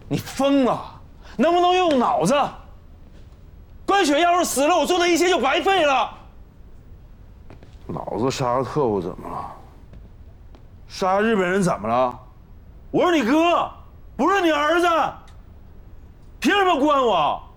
你疯了？能不能用脑子？关雪要是死了，我做的一切就白费了。 老子杀个特务怎么了？杀日本人怎么了？我是你哥，不是你儿子，凭什么关我？